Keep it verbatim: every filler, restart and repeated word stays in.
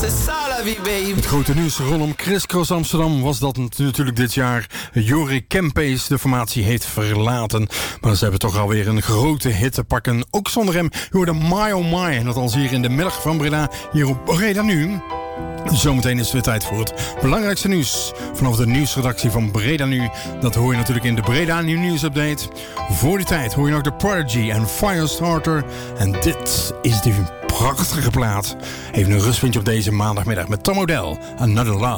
c'est ça la vie, baby. Het grote nieuws rondom Crisscross Amsterdam was dat natuurlijk dit jaar Jorik Kempees de formatie heeft verlaten. Maar ze hebben toch alweer een grote hit te pakken. Ook zonder hem hoorde My Oh My. En dat als hier in de middag van Breda, hier op Breda Nu. Zometeen is het weer tijd voor het belangrijkste nieuws vanaf de nieuwsredactie van Breda Nu. Dat hoor je natuurlijk in de Breda Nu nieuwsupdate. Voor die tijd hoor je nog de Prodigy en Firestarter. En dit is die prachtige plaat. Even een rustpuntje op deze maandagmiddag met Tom Odell, Another Love.